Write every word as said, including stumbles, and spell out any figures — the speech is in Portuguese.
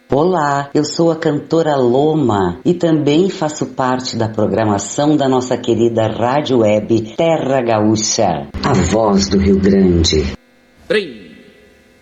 Olá, eu sou a cantora Loma e também faço parte da programação da nossa querida rádio web Terra Gaúcha, a voz do Rio Grande. Trim.